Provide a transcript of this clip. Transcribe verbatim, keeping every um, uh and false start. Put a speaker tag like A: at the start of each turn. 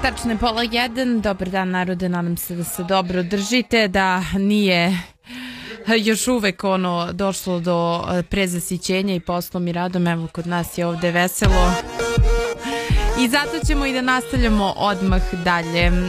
A: tačno je pola jedan. Dobar dan narode, nadam se da se dobro držite, da nije još uvek ono došlo do prezasićenja i poslom i radom. Evo, kod nas je ovde veselo i zato ćemo i da nastavljamo odmah dalje.